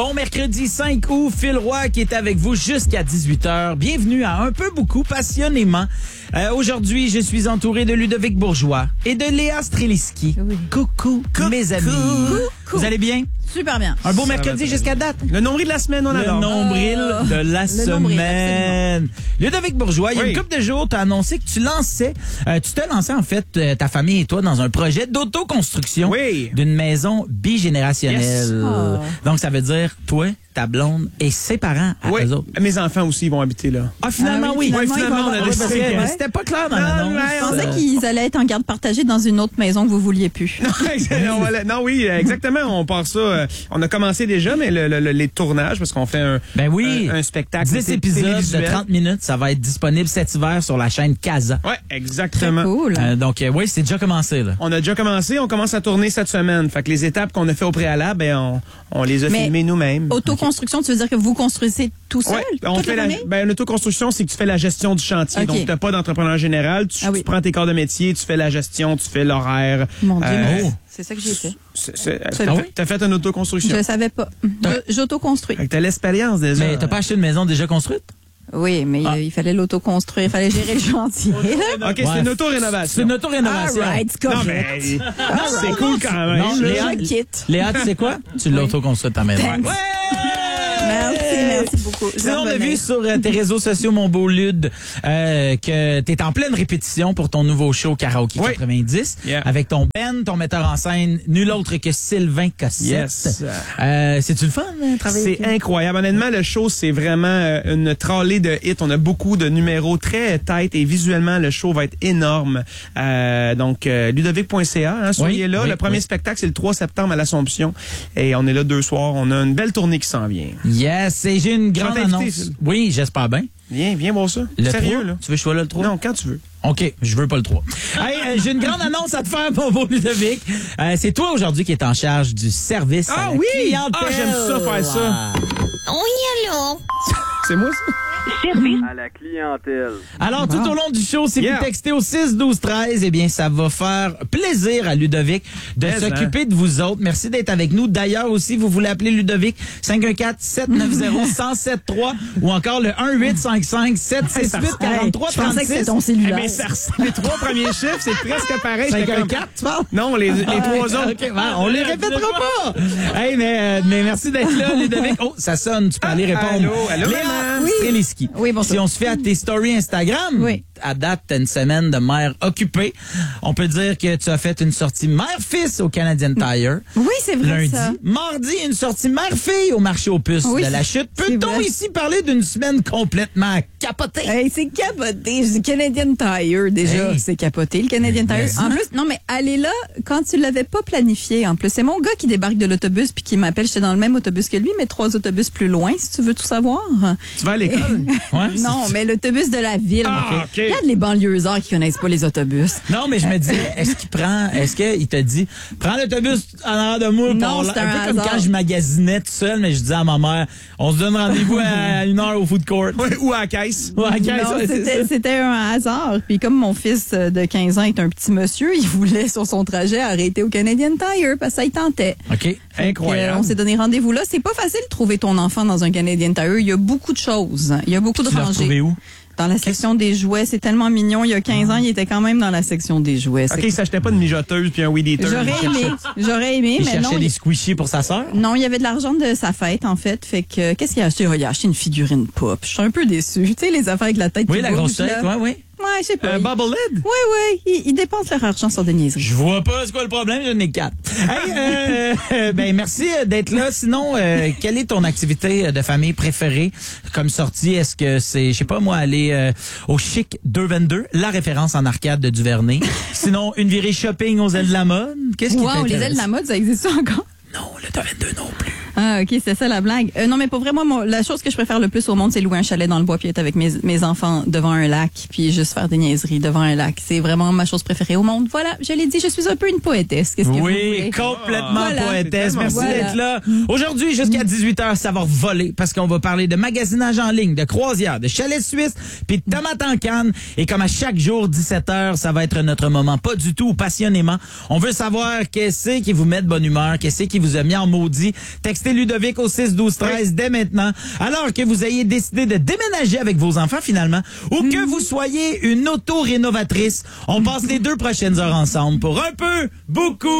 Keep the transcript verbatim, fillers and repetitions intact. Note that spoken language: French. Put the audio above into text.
Bon mercredi cinq août, Phil Roy qui est avec vous jusqu'à dix-huit heures. Bienvenue à Un peu beaucoup passionnément. Euh, aujourd'hui, je suis entouré de Ludovic Bourgeois et de Léa Streliski. Oui. Coucou, Coucou, mes amis. Coucou. Vous allez bien? Super bien. Un beau mercredi jusqu'à date. Le nombril de la semaine, on Le adore. nombril Euh, de la le semaine. nombril, Ludovic Bourgeois, il y a Oui. une couple de jours, tu as annoncé que tu lançais, euh, tu t'es lancé en fait, euh, ta famille et toi, dans un projet d'autoconstruction Oui. d'une maison bigénérationnelle. Yes. Oh. Donc, ça veut dire, toi, ta blonde et ses parents à Oui, eux autres. mes enfants aussi ils vont habiter là. Ah, finalement, Ah oui, oui. finalement, Ouais, finalement, ils vont on a avoir- Ouais, parce décidé que que- c'était pas clair dans Non, l'annonce. mais Je pensais Euh, qu'ils allaient être en garde partagée dans une autre maison que vous vouliez plus. non, voilà. Non, oui, exactement. On part ça. euh, on a commencé déjà, mais le, le- le- les tournages, parce qu'on fait un, Ben oui. un, un spectacle. dix té- épisodes de télévisuel. trente minutes, ça va être disponible cet hiver sur la chaîne Casa. Ouais, Très exactement. cool. Euh, donc, euh, oui, c'est déjà commencé, là. On a déjà commencé, on commence à tourner cette semaine. Fait que les étapes qu'on a fait au préalable, ben, on, on les a Mais filmées nous-mêmes. Autoconstruction, tu veux dire que vous construisez tout seul? Ouais, on toute fait la, famille? ben, l'autoconstruction, c'est que tu fais la gestion du chantier. Ok. Donc, t'as pas d'entrepreneur général. Tu, Ah oui. tu prends tes corps de métier, tu fais la gestion, tu fais l'horaire. Mon Dieu, Euh, mais oh. c'est ça que j'ai fait. c'est- c'est- C'est T'as vrai. fait, t'as fait une autoconstruction. Je savais pas. Je- J'autoconstruis. Fait que t'as l'expérience déjà. Mais t'as pas acheté une maison déjà construite? Oui, mais Ah. euh, il fallait l'autoconstruire, il fallait gérer le chantier. OK, c'est Ouais. une auto-rénovation. C'est une auto-rénovation. All right, c'est Non, correct. mais c'est cool quand même. Non, Je Léa, quitte. Léa, tu sais quoi? Tu l'auto-construis ta maison. Thanks. Merci, merci beaucoup. Je Sinon, on a revenais. vu sur euh, tes réseaux sociaux, mon beau Lude, euh, que t'es en pleine répétition pour ton nouveau show Karaoke Oui. quatre-vingt-dix Yeah. avec ton Ben, ton metteur en scène, nul autre que Sylvain Cossette. Yes. Euh, C'est-tu le fun, hein, travailler C'est avec- incroyable. Honnêtement, le show, c'est vraiment euh, une tralée de hits. On a beaucoup de numéros très tight et visuellement, le show va être énorme. Euh, donc, euh, ludovic point c a, hein, soyez Oui, là. oui, le premier oui. spectacle, c'est le trois septembre à l'Assomption. Et on est là deux soirs. On a une belle tournée qui s'en vient. Yes, et j'ai une grande t'inviter, annonce. Phil. Oui, j'espère bien. Viens, viens voir ça. Le Sérieux, trois? là. Tu veux que je sois là le trois? Non, quand tu veux. OK, je veux pas le trois. Hey, euh, j'ai une grande annonce à te faire, mon beau Ludovic. Euh, c'est toi aujourd'hui qui est en charge du service à Ah la oui! clientèle. Ah, j'aime ça, faire ça. C'est moi, ça? à la clientèle. Alors, tout au long du show, si Yeah. vous textez au six douze treize, eh bien, ça va faire plaisir à Ludovic de Mais, s'occuper de vous autres. Merci d'être avec nous. D'ailleurs, aussi, vous voulez appeler Ludovic, cinq un quatre, sept neuf zéro, un zéro sept trois ou encore le un huit cinq cinq, sept six huit, quatre trois Je pensais que c'était ton Eh, cellulaire. mais ça, les trois premiers chiffres, c'est presque pareil. cinq J'étais un comme- quatre, tu parles? Non, les, les trois autres. OK, ben, on les répétera pas. Hey, mais, euh, mais merci d'être là, Ludovic. Oh, ça sonne, tu peux aller répondre. allô, allô, Léa maman. Streliski. Oui, bonjour. Si on se fait à tes stories Instagram, Oui. à date, t'as une semaine de mère occupée. On peut dire que tu as fait une sortie mère-fils au Canadian Tire. Oui, c'est vrai Lundi. ça. Mardi, une sortie mère-fille au marché aux puces Oui, de la c'est- chute. c'est Peut-on vrai. ici parler d'une semaine complètement capotée? Hey, c'est capoté. Je dis Canadian Tire, déjà. Hey. C'est capoté, le Canadian Tire. Mais En ça. plus, non, mais aller là, quand tu l'avais pas planifié, en plus. C'est mon gars qui débarque de l'autobus puis qui m'appelle. J'étais dans le même autobus que lui, mais trois autobus plus loin, si tu veux tout savoir. Tu vas à l'école? Ouais, Non, mais l'autobus de la ville. Ah, OK. Regarde les banlieusards qui connaissent pas les autobus. Non, mais je me dis, est-ce qu'il prend, est-ce qu'il te dit, prends l'autobus en arrière de moi, Non, pour c'est un un peu comme hasard. quand je magasinais tout seul, mais je disais à ma mère, on se donne rendez-vous à une heure au food court. Ouais, ou à la caisse. Ouais, ok, Non, ça, c'est c'était ça. c'était un hasard. Puis comme mon fils euh, de quinze ans est un petit monsieur, il voulait sur son trajet arrêter au Canadian Tire parce que ça il tentait. OK. Euh, Incroyable. on s'est donné rendez-vous là. C'est pas facile de trouver ton enfant dans un Canadian Tire. Il y a beaucoup de choses. Il y a beaucoup de Tu l'as retrouvé rangées. où? Dans la section des jouets. C'est tellement mignon. Il y a quinze ans, il était quand même dans la section des jouets. C'est- OK, il s'achetait pas de mijoteuse puis un weed eater. J'aurais Il aimé. cherchait- J'aurais aimé, Il mais cherchait non. des il- squishies pour sa sœur? Non, il y avait de l'argent de sa fête, en fait. Fait que, qu'est-ce qu'il a acheté? Oh, il a acheté une figurine pop. Je suis un peu déçue. Tu sais, les affaires avec la tête Oui, qui la bouge, grosse là. tête, ouais, oui. Ouais, je sais pas. Un Il- bubble lid? Oui, oui, ils, ils dépensent leur argent sur des niaiseries. Je vois pas c'est quoi le problème, j'en ai quatre. Hey, euh, euh, ben merci euh, d'être là. Sinon, euh, quelle est ton activité de famille préférée comme sortie? Est-ce que c'est, je sais pas moi, aller euh, au Chic deux vingt-deux, la référence en arcade de Duvernay? Sinon, une virée shopping aux ailes de la mode? Qu'est-ce qui Wow, les t'intéresse? ailes de la mode, ça existe encore? Non, le deux vingt-deux non plus. Ah, OK, c'est ça la blague. Euh, non, mais pour vrai, moi, moi, la chose que je préfère le plus au monde, c'est louer un chalet dans le bois puis être avec mes, mes enfants devant un lac puis juste faire des niaiseries devant un lac. C'est vraiment ma chose préférée au monde. Voilà, je l'ai dit, je suis un peu une poétesse. Qu'est-ce que vous Oui, voulez? complètement Voilà. poétesse. Merci Voilà. d'être là. Aujourd'hui, jusqu'à dix-huit heures, ça va voler parce qu'on va parler de magasinage en ligne, de croisière, de chalet suisse, puis de tomates en canne. Et comme à chaque jour, dix-sept heures, ça va être notre moment pas du tout passionnément. On veut savoir qu'est-ce qui vous met de bonne humeur, qu'est-ce qui vous a mis en maudit. Textez texter Ludovic au six douze treize oui. dès maintenant. Alors que vous ayez décidé de déménager avec vos enfants finalement, ou que vous soyez une auto-rénovatrice, on passe les deux prochaines heures ensemble pour un peu, beaucoup